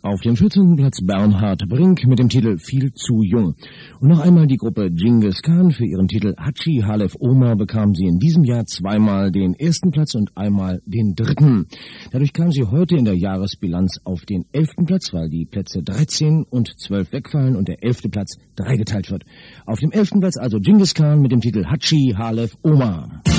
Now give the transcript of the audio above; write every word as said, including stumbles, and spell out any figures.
Auf dem vierzehnten Platz Bernhard Brink mit dem Titel Viel zu jung. Und noch einmal die Gruppe Genghis Khan für ihren Titel Hatschi Halef Omar bekam sie in diesem Jahr zweimal den ersten Platz und einmal den dritten. Dadurch kam sie heute in der Jahresbilanz auf den elften Platz, weil die Plätze dreizehn und zwölf wegfallen und der elfte Platz dreigeteilt wird. Auf dem elften Platz also Genghis Khan mit dem Titel Hatschi Halef Omar.